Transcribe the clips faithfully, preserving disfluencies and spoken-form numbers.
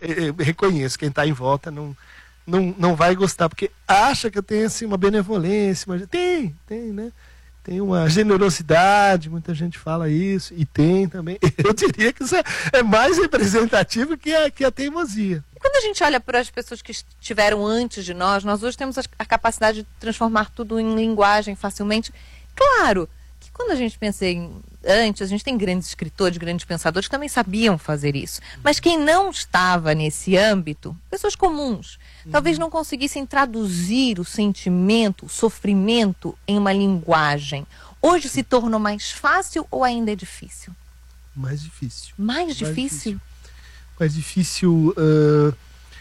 reconheço, quem está em volta não, não, não vai gostar, porque acha que eu tenho assim, uma benevolência, mas tem, tem, né? Tem uma generosidade, muita gente fala isso, e tem também. Eu diria que isso é, é mais representativo que a, que a teimosia. Quando a gente olha para as pessoas que estiveram antes de nós, nós hoje temos a capacidade de transformar tudo em linguagem facilmente. Claro que quando a gente pensa em antes, a gente tem grandes escritores, grandes pensadores que também sabiam fazer isso. Mas quem não estava nesse âmbito, pessoas comuns, uhum. talvez não conseguissem traduzir o sentimento, o sofrimento em uma linguagem. Hoje se tornou mais fácil ou ainda é difícil? Mais difícil. Mais, mais difícil? difícil? Mais difícil uh,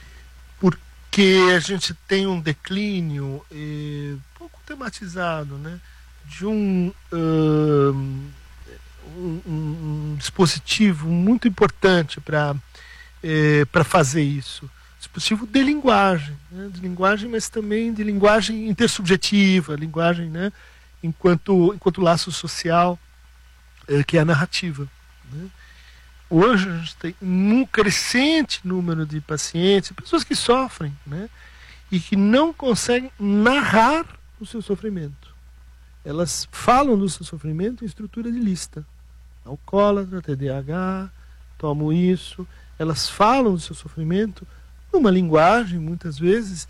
porque a gente tem um declínio eh, pouco tematizado, né? De um... Uh, Um, um, um dispositivo muito importante para eh, para fazer isso. Dispositivo de linguagem, né? De linguagem, mas também de linguagem intersubjetiva, linguagem, né? enquanto, enquanto laço social, eh, que é a narrativa. Né? Hoje a gente tem um crescente número de pacientes, pessoas que sofrem, né? E que não conseguem narrar o seu sofrimento. Elas falam do seu sofrimento em estrutura de lista. Alcoólatra, T D A H, tomo isso. Elas falam do seu sofrimento numa linguagem, muitas vezes,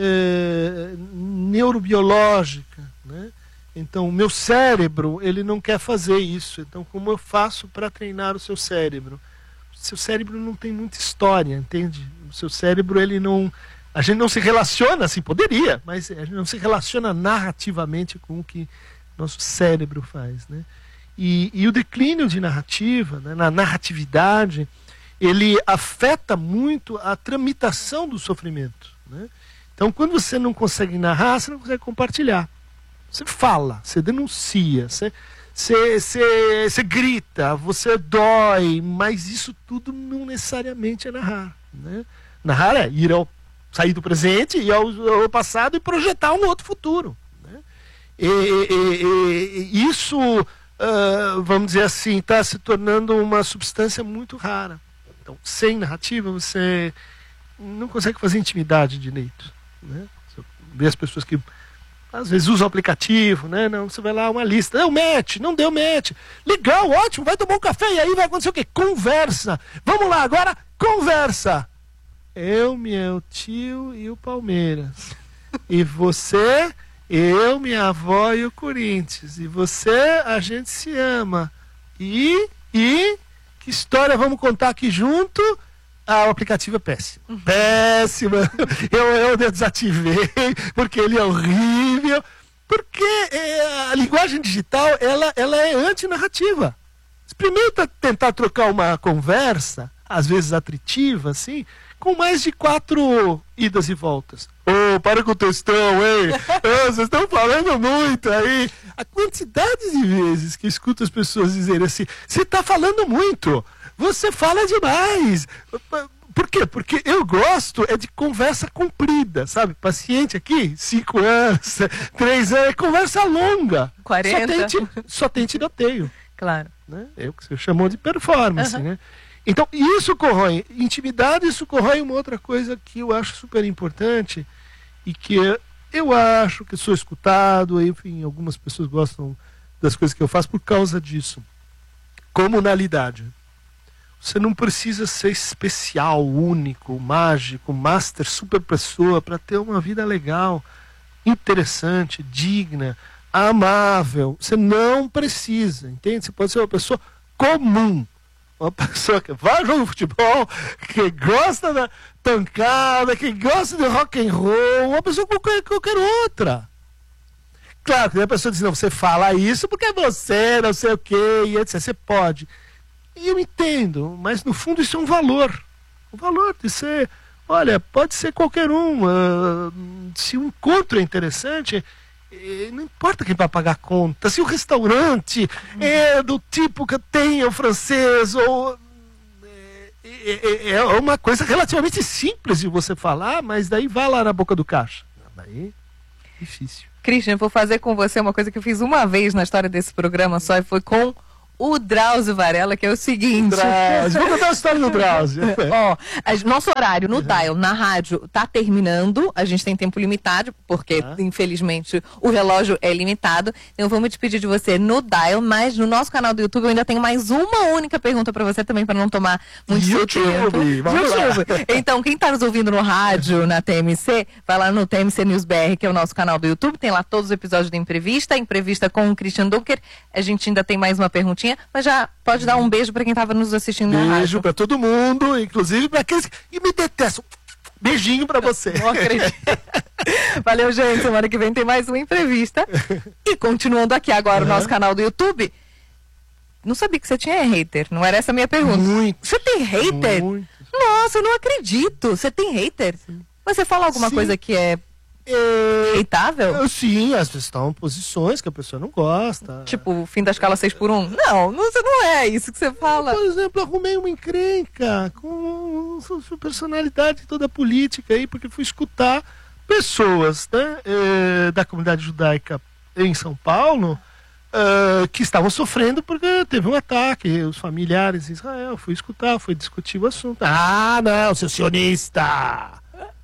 é, neurobiológica. Né? Então, o meu cérebro, ele não quer fazer isso. Então, como eu faço para treinar o seu cérebro? O seu cérebro não tem muita história, entende? O seu cérebro, ele não... A gente não se relaciona, assim, poderia, mas a gente não se relaciona narrativamente com o que nosso cérebro faz, né? E, e o declínio de narrativa, né, na narratividade, ele afeta muito a tramitação do sofrimento. Né? Então, quando você não consegue narrar, você não consegue compartilhar. Você fala, você denuncia, você, você, você, você grita, você dói, mas isso tudo não necessariamente é narrar. Né? Narrar é ir ao, sair do presente, ir ao, ao passado e projetar um outro futuro. Né? E, e, e, isso... Uh, vamos dizer assim, está se tornando uma substância muito rara. Então, sem narrativa, você não consegue fazer intimidade direito. Né? Você vê as pessoas que, às vezes, usam o aplicativo, né? Não, você vai lá, uma lista, deu match, não deu match. Legal, ótimo, vai tomar um café e aí vai acontecer o quê? Conversa. Vamos lá, agora, conversa. Eu, meu tio e o Palmeiras. E você... Eu, minha avó e o Corinthians. E você, a gente se ama. E, e, que história vamos contar aqui junto? Ah, o aplicativo é péssimo. Uhum. Péssimo. Eu, eu desativei, porque ele é horrível. Porque é, a linguagem digital, ela, ela é antinarrativa. Experimenta tentar trocar uma conversa, às vezes atritiva, assim, com mais de quatro idas e voltas. Ô, oh, para com o textão, hein? Oh, vocês estão falando muito aí. A quantidade de vezes que eu escuto as pessoas dizerem assim, você está falando muito, você fala demais. Por quê? Porque eu gosto é de conversa comprida, sabe? Paciente aqui, cinco anos, três anos, é conversa longa. quarenta. Só tem, só tem tiroteio. Claro. Né? É o que você chamou de performance, uhum. né? Então, isso corrói. Intimidade, isso corrói uma outra coisa que eu acho super importante e que eu acho que sou escutado, enfim, algumas pessoas gostam das coisas que eu faço por causa disso. Comunalidade. Você não precisa ser especial, único, mágico, master, super pessoa para ter uma vida legal, interessante, digna, amável. Você não precisa, entende? Você pode ser uma pessoa comum. Uma pessoa que vai jogar futebol, que gosta da pancada, que gosta de rock and roll, uma pessoa como qualquer, qualquer outra. Claro que a pessoa diz, não, você fala isso porque é você, não sei o quê, e etcétera. Você pode. E eu entendo, mas no fundo isso é um valor. O valor de ser, olha, pode ser qualquer um. Uh, se o encontro é interessante... Não importa quem vai pagar a conta. Se o restaurante uhum. é do tipo que tem o francês, ou é, é, é uma coisa relativamente simples de você falar, mas daí vai lá na boca do caixa. Daí é difícil. Christian, vou fazer com você uma coisa que eu fiz uma vez na história desse programa só, e foi com o o Drauzio Varela, que é o seguinte... Drauzio. Vou contar a história do Drauzio. Ó, a, nosso horário no Dial, na rádio, tá terminando. A gente tem tempo limitado, porque, ah. infelizmente, o relógio é limitado. Então, eu vou me despedir de você no Dial, mas no nosso canal do YouTube eu ainda tenho mais uma única pergunta para você também, para não tomar muito seu tempo. YouTube. YouTube. Então, quem tá nos ouvindo no rádio, na T M C, vai lá no T M C News B R, que é o nosso canal do YouTube. Tem lá todos os episódios da Entrevista, Entrevista com o Christian Dunker. A gente ainda tem mais uma perguntinha, mas já pode dar um beijo para quem estava nos assistindo beijo na rádio. Beijo para todo mundo, inclusive para aqueles que me detestam. Beijinho para você. Não acredito. Valeu, gente. Semana que vem tem mais uma entrevista. E continuando aqui agora uhum. o nosso canal do YouTube. Não sabia que você tinha hater. Não era essa a minha pergunta. Muito. Você tem hater? Muito. Nossa, eu não acredito. Você tem hater? Sim. Mas você fala alguma Sim. coisa que é... É... Reitável? Sim, às vezes estão posições que a pessoa não gosta. Tipo, o fim da escala seis por um? Não, não, não é isso que você fala. Por exemplo, arrumei uma encrenca com sua personalidade toda política aí, porque fui escutar pessoas, né, eh, da comunidade judaica em São Paulo eh, que estavam sofrendo porque teve um ataque, os familiares em Israel. Fui escutar, fui discutir o assunto. Ah, não, seu sionista!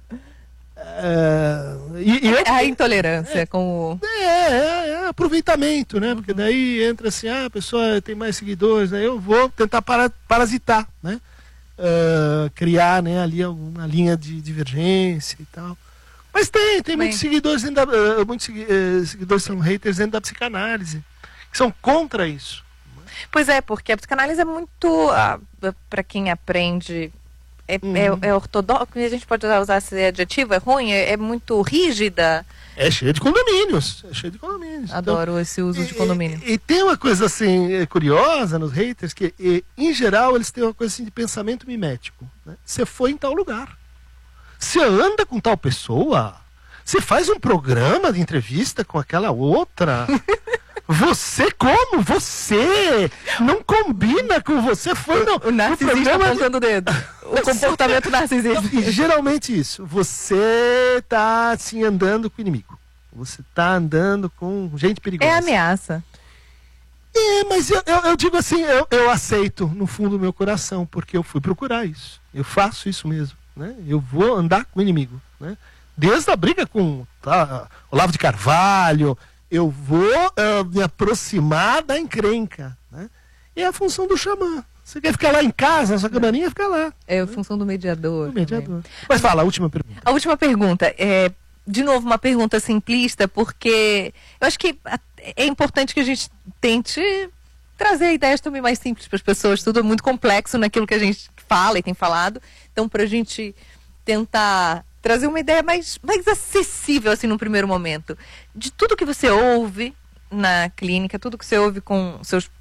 É, e, e eu, é a intolerância é, com o... É, é, é aproveitamento, né? Porque daí entra assim, ah, a pessoa tem mais seguidores, né? Eu vou tentar para, parasitar, né? Uh, criar, né, ali uma linha de divergência e tal. Mas tem, tem Bem. muitos seguidores dentro da, uh, muitos uh, seguidores são haters dentro da psicanálise, que são contra isso. Pois é, porque a psicanálise é muito, uh, para quem aprende... É, uhum. é, é ortodoxo, a gente pode usar esse adjetivo, é ruim, é, é muito rígida. É cheio de condomínios, é cheio de condomínios. Adoro então, esse uso e, de condomínio. E, e tem uma coisa assim, curiosa nos haters, que e, em geral eles têm uma coisa assim de pensamento mimético. Né? Você foi em tal lugar, você anda com tal pessoa, você faz um programa de entrevista com aquela outra... Você como? Você não combina com você. Foi no, o narcisista no apontando o dedo. O comportamento narcisista. E, geralmente isso. Você tá assim andando com o inimigo. Você tá andando com gente perigosa. É ameaça. É, mas eu, eu, eu digo assim, eu, eu aceito no fundo do meu coração, porque eu fui procurar isso. Eu faço isso mesmo. Né? Eu vou andar com o inimigo. Né? Desde a briga com tá, Olavo de Carvalho... Eu vou uh, me aproximar da encrenca, né? E é a função do xamã. Você quer ficar lá em casa, na sua cabaninha, fica lá. É a função do mediador. Do mediador. Mas fala, a última pergunta. A última pergunta. É, de novo, uma pergunta simplista, porque eu acho que é importante que a gente tente trazer ideias também mais simples para as pessoas. Tudo é muito complexo naquilo que a gente fala e tem falado. Então, para a gente tentar... trazer uma ideia mais, mais acessível, assim, no primeiro momento. De tudo que você ouve na clínica, tudo que você ouve com seus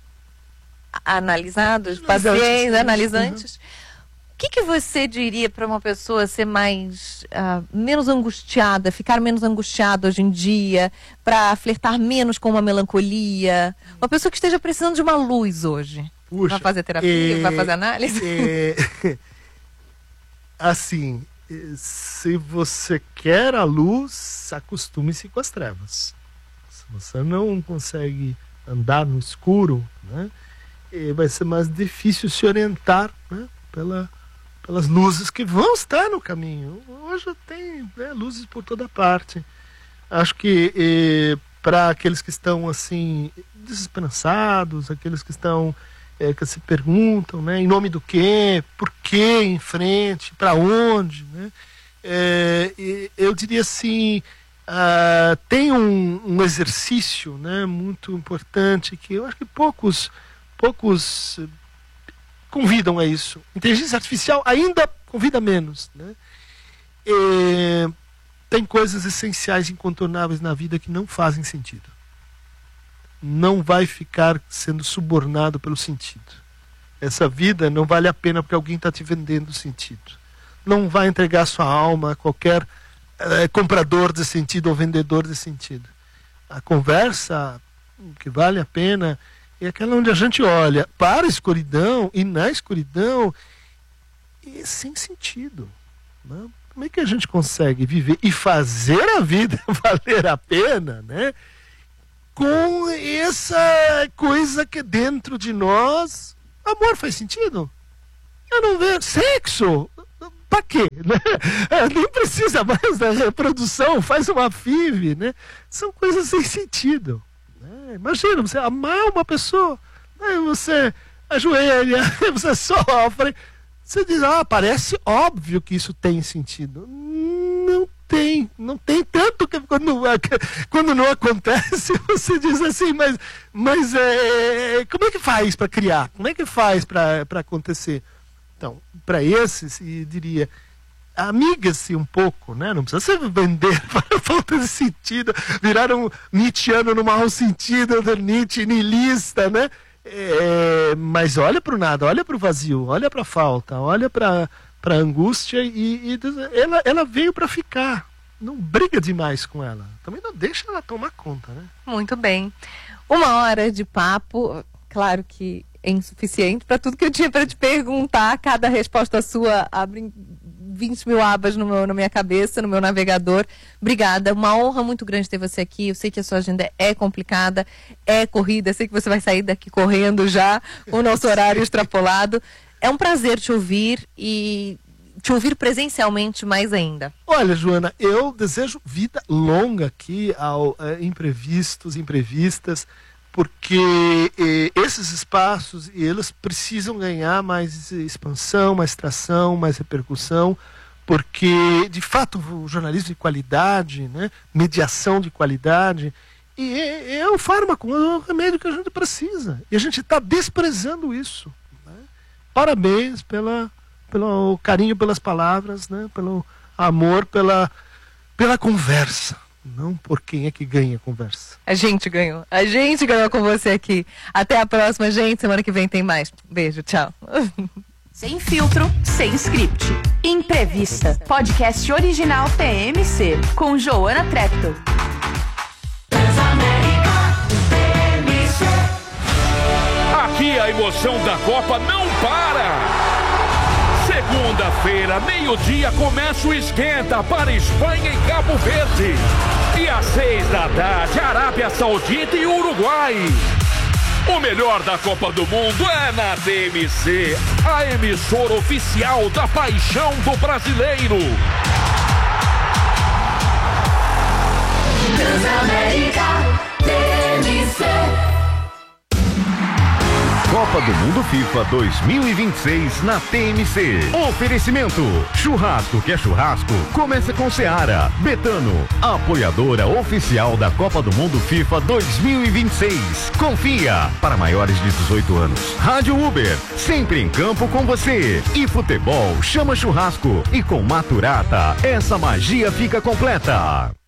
analisados, pacientes, analisantes. Uhum. O que, que você diria para uma pessoa ser mais, uh, menos angustiada, ficar menos angustiada hoje em dia, para flertar menos com uma melancolia? Uma pessoa que esteja precisando de uma luz hoje. Puxa, vai fazer terapia, é, vai fazer análise? É, assim... Se você quer a luz, acostume-se com as trevas. Se você não consegue andar no escuro, né, vai ser mais difícil se orientar, né, pela, pelas luzes que vão estar no caminho. Hoje tem, né, luzes por toda parte. Acho que para aqueles que estão assim desesperançados, aqueles que estão É, que se perguntam, né, em nome do quê, por que em frente, para onde, né? É, eu diria assim, uh, tem um, um exercício, né, muito importante que eu acho que poucos, poucos convidam a isso. Inteligência artificial ainda convida menos, né? É, tem coisas essenciais, incontornáveis na vida que não fazem sentido. Não vai ficar sendo subornado pelo sentido. Essa vida não vale a pena porque alguém está te vendendo sentido. Não vai entregar sua alma a qualquer é, comprador de sentido ou vendedor de sentido. A conversa que vale a pena é aquela onde a gente olha para a escuridão e na escuridão e sem sentido. Né? Como é que a gente consegue viver e fazer a vida valer a pena, né? com essa coisa que dentro de nós, amor faz sentido? Eu não vejo sexo. Pra quê? Né? Nem precisa mais da reprodução, faz uma F I V, né? São coisas sem sentido. Né? Imagina, você amar uma pessoa, aí você ajoelha, você sofre, você diz, ah, parece óbvio que isso tem sentido. Não tem, não tem tanto que quando, quando não acontece, você diz assim, mas, mas é, como é que faz para criar? Como é que faz para acontecer? Então, para esses, eu diria, amiga-se um pouco, né? Não precisa se vender para falta de sentido, virar um Nietzscheano no mau sentido, do Nietzsche niilista, né? É, mas olha para o nada, olha para o vazio, olha para a falta, olha para a angústia e, e ela, ela veio para ficar. Não briga demais com ela. Também não deixa ela tomar conta, né? Muito bem. Uma hora de papo, claro que é insuficiente para tudo que eu tinha para te perguntar. Cada resposta sua abre vinte mil abas no meu, na minha cabeça, no meu navegador. Obrigada, uma honra muito grande ter você aqui. Eu sei que a sua agenda é complicada, é corrida, eu sei que você vai sair daqui correndo já, com o nosso horário extrapolado. É um prazer te ouvir e te ouvir presencialmente mais ainda. Olha, Joana, eu desejo vida longa aqui ao é, imprevistos, imprevistas, porque eh, esses espaços, eles precisam ganhar mais expansão, mais tração, mais repercussão, porque, de fato, o jornalismo de qualidade, né, mediação de qualidade, e é, é o fármaco, é o remédio que a gente precisa. E a gente está desprezando isso. Né? Parabéns pela, pelo carinho pelas palavras, né, pelo amor, pela, pela conversa. Não por quem é que ganha a conversa. A gente ganhou. A gente ganhou com você aqui. Até a próxima, gente. Semana que vem tem mais. Beijo, tchau. Sem filtro, sem script. Imprevista. Podcast original T M C. Com Joana Treptow. Aqui a emoção da Copa não para. Segunda-feira, meio-dia, começa o esquenta para Espanha e Cabo Verde. E às seis da tarde, Arábia Saudita e Uruguai. O melhor da Copa do Mundo é na T M C, a emissora oficial da paixão do brasileiro. Transamérica T M C. Copa do Mundo FIFA dois mil e vinte e seis na T M C. Oferecimento: churrasco que é churrasco, começa com Seara. Betano, apoiadora oficial da Copa do Mundo FIFA dois mil e vinte e seis. Confia, para maiores de dezoito anos. Rádio Uber, sempre em campo com você. E futebol chama churrasco. E com Maturata, essa magia fica completa.